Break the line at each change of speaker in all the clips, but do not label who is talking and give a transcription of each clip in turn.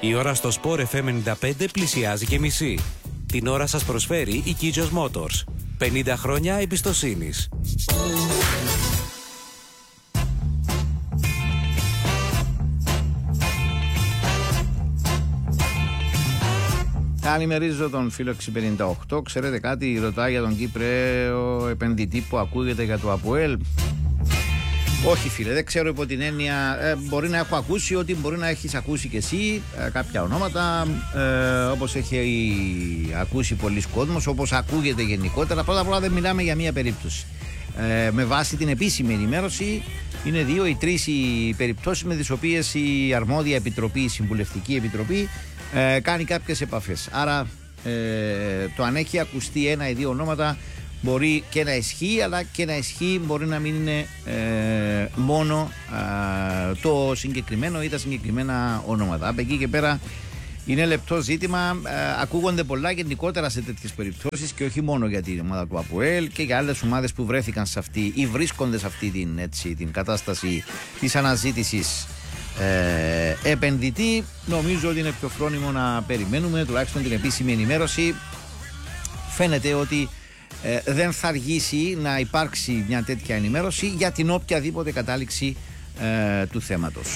Η ώρα στο Sport FM 95 πλησιάζει και μισή. Την ώρα σας προσφέρει η Kijos Motors. 50 χρόνια εμπιστοσύνης.
Καλημερίζω τον φίλο 658. Ξέρετε κάτι, ρωτάει για τον Κύπρεο επενδυτή που ακούγεται για το ΑΠΟΕΛ. Όχι φίλε, δεν ξέρω υπό την έννοια, μπορεί να έχω ακούσει ότι μπορεί να έχεις ακούσει και εσύ κάποια ονόματα, όπως έχει ακούσει πολλοί κόσμος, όπως ακούγεται γενικότερα. Πρώτα απ' όλα δεν μιλάμε για μία περίπτωση. Με βάση την επίσημη ενημέρωση είναι 2 ή 3 οι περιπτώσεις με τις οποίες η αρμόδια επιτροπή, η συμβουλευτική επιτροπή κάνει κάποιες επαφές. Άρα το αν έχει ακουστεί 1 ή 2 ονόματα μπορεί και να ισχύει, αλλά και να ισχύει μπορεί να μην είναι μόνο το συγκεκριμένο ή τα συγκεκριμένα ονόματα. Από εκεί και πέρα είναι λεπτό ζήτημα. Ακούγονται πολλά γενικότερα σε τέτοιες περιπτώσεις και όχι μόνο για την ομάδα του ΑΠΟΕΛ και για άλλες ομάδες που βρέθηκαν σε αυτή ή βρίσκονται σε αυτή την κατάσταση της αναζήτησης επενδυτή. Νομίζω ότι είναι πιο φρόνιμο να περιμένουμε τουλάχιστον την επίσημη ενημέρωση. Φαίνεται ότι δεν θα αργήσει να υπάρξει μια τέτοια ενημέρωση για την οποιαδήποτε κατάληξη του θέματος.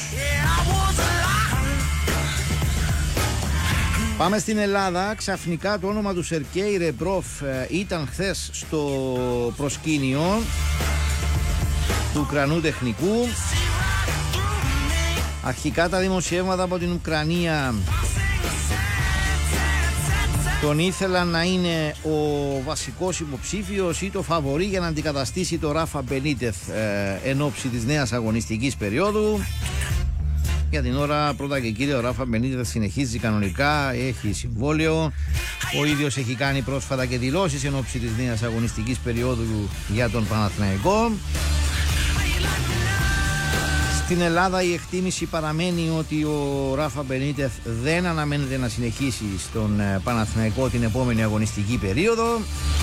Πάμε στην Ελλάδα. Ξαφνικά το όνομα του Σερκέι Ρεμπρόφ ήταν χθες στο προσκήνιο του Ουκρανού τεχνικού. Αρχικά τα δημοσιεύματα από την Ουκρανία τον ήθελαν να είναι ο βασικός υποψήφιος ή το φαβορί για να αντικαταστήσει το Ράφα Μπενίτεθ εν ώψη της νέας αγωνιστικής περίοδου. Για την ώρα πρώτα και κύρια ο Ράφα Μπενίτεθ συνεχίζει κανονικά, έχει συμβόλαιο. Ο ίδιος έχει κάνει πρόσφατα και δηλώσεις εν ώψη της νέας αγωνιστικής περίοδου για τον Παναθηναϊκό. Στην Ελλάδα η εκτίμηση παραμένει ότι ο Ράφα Μπενίτεθ δεν αναμένεται να συνεχίσει στον Παναθηναϊκό την επόμενη αγωνιστική περίοδο.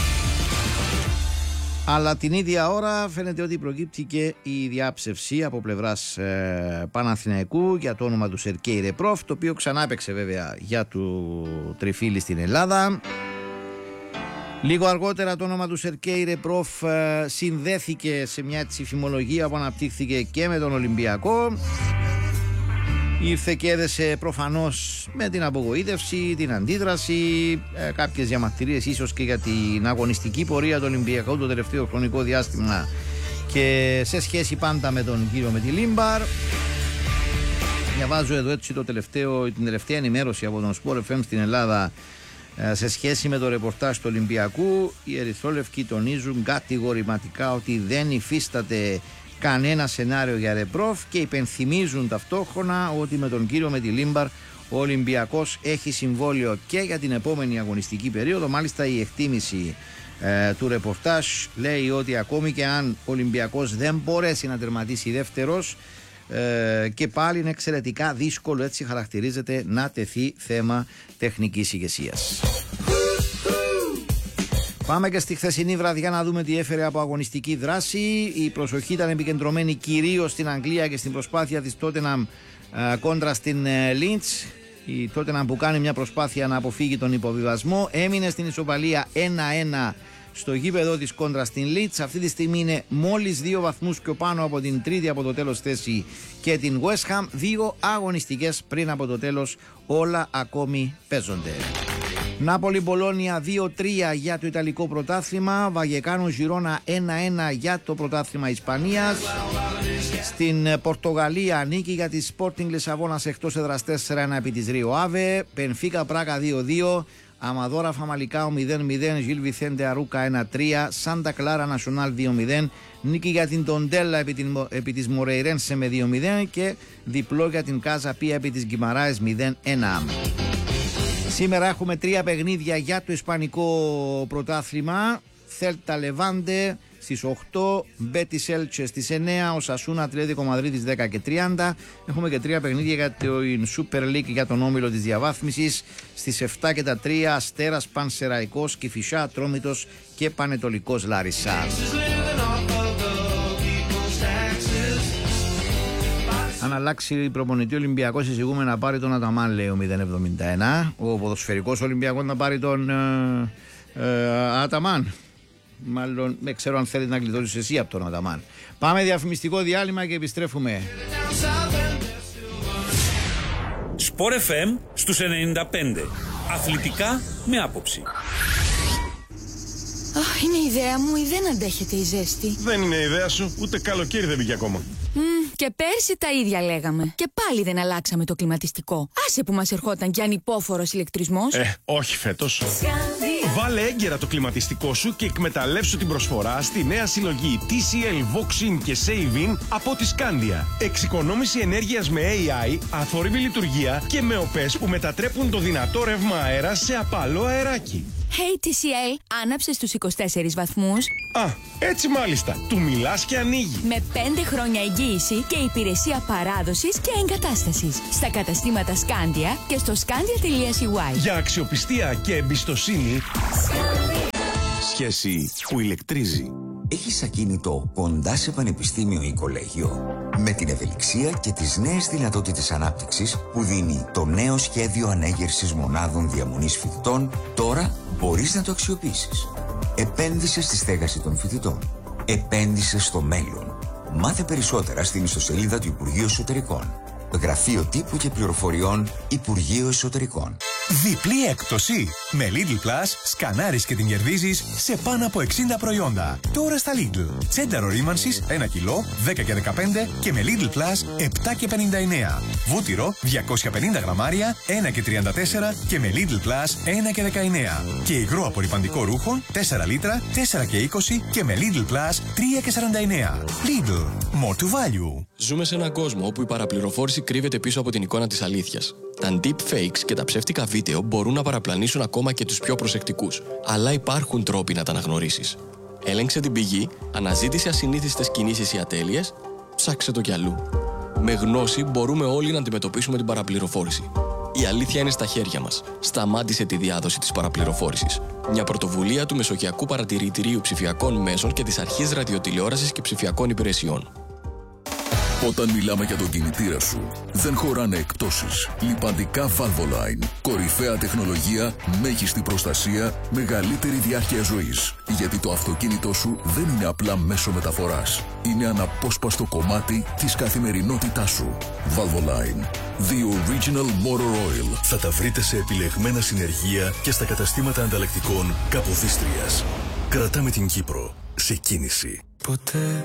Αλλά την ίδια ώρα φαίνεται ότι προκύπτει και η διάψευση από πλευράς Παναθηναϊκού για το όνομα του Σερκέι Ρεμπρόφ, το οποίο ξανά έπαιξε βέβαια για του Τριφύλη στην Ελλάδα. Λίγο αργότερα το όνομα του Σερκέι Ρεμπρόφ συνδέθηκε σε μια φημολογία που αναπτύχθηκε και με τον Ολυμπιακό. Ήρθε και έδεσε προφανώς με την απογοήτευση, την αντίδραση, κάποιες διαμαρτυρίες ίσως και για την αγωνιστική πορεία του Ολυμπιακού το τελευταίο χρονικό διάστημα και σε σχέση πάντα με τον κύριο Μετιλίμπαρ. Διαβάζω εδώ έτσι την τελευταία ενημέρωση από τον Sport FM στην Ελλάδα. Σε σχέση με το ρεπορτάζ του Ολυμπιακού, οι ερυθρόλευκοι τονίζουν κατηγορηματικά ότι δεν υφίσταται κανένα σενάριο για Ρεμπρόφ και υπενθυμίζουν ταυτόχρονα ότι με τον κύριο Μετιλίμπαρ ο Ολυμπιακός έχει συμβόλαιο και για την επόμενη αγωνιστική περίοδο. Μάλιστα η εκτίμηση του ρεπορτάζ λέει ότι ακόμη και αν ο Ολυμπιακός δεν μπορέσει να τερματίσει δεύτερος, και πάλι είναι εξαιρετικά δύσκολο, έτσι χαρακτηρίζεται, να τεθεί θέμα τεχνικής ηγεσίας. Πάμε και στη χθεσινή βραδιά να δούμε τι έφερε από αγωνιστική δράση. Η προσοχή ήταν επικεντρωμένη κυρίως στην Αγγλία και στην προσπάθεια της Tottenham κόντρα στην Leeds. Η Tottenham που κάνει μια προσπάθεια να αποφύγει τον υποβιβασμό έμεινε στην ισοπαλία 1-1 στο γήπεδο της κόντρα στην Leeds. Αυτή τη στιγμή είναι μόλις 2 βαθμούς πιο πάνω από την τρίτη από το τέλος θέση και την West Ham. 2 αγωνιστικές πριν από το τέλος, όλα ακόμη παίζονται. Νάπολη Μπολόνια 2-3 για το Ιταλικό πρωτάθλημα. Βαγεκάνο Ζιρόνα 1-1 για το πρωτάθλημα Ισπανίας. Στην Πορτογαλία νίκη για τη Sporting Λισαβόνας εκτός έδρας 4-1 επί της Ρίο Άβε. Πενφίκα Πράγα 2-2. Αμαδόρα Φαμαλικάο 0-0, Γιλ Βιθέντε Αρούκα 1-3, Σάντα Κλάρα Νασιονάλ 2-0, νίκη για την Τοντέλα επί της Μορεϊρένσε με 2-0 και διπλό για την Κάζα Πία επί της Γκιμαράες 0-1. Σήμερα έχουμε 3 παιχνίδια για το Ισπανικό πρωτάθλημα. Θέλτα Λεβάντε στις 8, Μπέτις Έλτσε στις 9, Οσασούνα Ατλέτικο Μαδρίτης 10 και 30. Έχουμε και 3 παιχνίδια για την Super League για τον όμιλο της διαβάθμισης. Στις 7 και τα 3, Αστέρας Πανσεραϊκός, Κηφισιά Ατρόμητος και Πανετολικός Λάρισα. Αν αλλάξει προπονητή Ολυμπιακός, εισηγούμε να πάρει τον Αταμάν, λέει ο 071. Ο ποδοσφαιρικός Ολυμπιακός να πάρει τον Αταμάν. Μάλλον δεν ξέρω αν θέλει να γλιτώσεις εσύ από τον Αταμάν. Πάμε διαφημιστικό διάλειμμα και επιστρέφουμε.
Sport FM στους 95. Αθλητικά με άποψη.
Είναι ιδέα μου ή δεν αντέχεται η ζέστη?
Δεν είναι ιδέα σου, ούτε καλοκαίρι δεν πήγε ακόμα.
Και πέρσι τα ίδια λέγαμε. Και πάλι δεν αλλάξαμε το κλιματιστικό. Άσε που μας ερχόταν κι ανυπόφορος ηλεκτρισμός.
Όχι φέτος. Βάλε έγκαιρα το κλιματιστικό σου και εκμεταλλεύσου την προσφορά στη νέα συλλογή TCL Voxin και Save-In από τη Scandia. Εξοικονόμηση ενέργειας με AI, αθόρυβη λειτουργία και με ΟΠΕΣ που μετατρέπουν το δυνατό ρεύμα αέρα σε απαλό αεράκι.
Hey TCL, άναψε στους 24 βαθμούς.
Έτσι μάλιστα. Του μιλάς και ανοίγει.
Με 5 χρόνια εγγύηση και υπηρεσία παράδοσης και εγκατάστασης. Στα καταστήματα Scandia και στο scandia.cy.
Για αξιοπιστία και εμπιστοσύνη. Σχέση που ηλεκτρίζει.
Έχεις ακίνητο κοντά σε πανεπιστήμιο ή κολέγιο? Με την ευελιξία και τις νέες δυνατότητες ανάπτυξης που δίνει το νέο σχέδιο ανέγερσης μονάδων διαμονής φοιτητών, τώρα μπορείς να το αξιοποιήσεις. Επένδυσε στη στέγαση των φοιτητών. Επένδυσε στο μέλλον. Μάθε περισσότερα στην ιστοσελίδα του Υπουργείου Εσωτερικών. Γραφείο Τύπου και Πληροφοριών Υπουργείο Εσωτερικών.
Διπλή έκπτωση. Με Lidl Plus σκανάρεις και την κερδίζεις σε πάνω από 60 προϊόντα. Τώρα στα Lidl. Τσένταρο ρήμανσης 1 κιλό, 10 και 15 και με Lidl Plus 7 και 59. Βούτυρο 250 γραμμάρια, 1 και 34 και με Lidl Plus 1 και 19. Και υγρό απορρυπαντικό ρούχων 4 λίτρα, 4 και 20 και με Lidl Plus 3 και 49. Lidl. More to value.
Ζούμε σε έναν κόσμο όπου η παραπληροφόρηση κρύβεται πίσω από την εικόνα της αλήθειας. Τα deepfakes και τα ψεύτικα βίντεο μπορούν να παραπλανήσουν ακόμα και τους πιο προσεκτικούς. Αλλά υπάρχουν τρόποι να τα αναγνωρίσεις. Έλεγξε την πηγή, αναζήτησε ασυνήθιστες κινήσεις ή ατέλειες, ψάξε το κι αλλού. Με γνώση μπορούμε όλοι να αντιμετωπίσουμε την παραπληροφόρηση. Η αλήθεια είναι στα χέρια μας. Σταμάτησε τη διάδοση της παραπληροφόρησης. Μια πρωτοβουλία του Μεσογειακού Παρατηρητηρίου Ψηφιακών Μέσων και της Αρχής Ραδιοτηλεόρασης και Ψηφιακών Υπηρεσιών.
Όταν μιλάμε για τον κινητήρα σου, δεν χωράνε εκπτώσεις. Λιπαντικά Valvoline. Κορυφαία τεχνολογία, μέγιστη προστασία, μεγαλύτερη διάρκεια ζωής. Γιατί το αυτοκίνητό σου δεν είναι απλά μέσο μεταφοράς. Είναι αναπόσπαστο κομμάτι της καθημερινότητάς σου. Valvoline. The Original Motor Oil. Θα τα βρείτε σε επιλεγμένα συνεργεία και στα καταστήματα ανταλλακτικών Καποδίστριας. Κρατάμε την Κύπρο σε κίνηση.
Ποτέ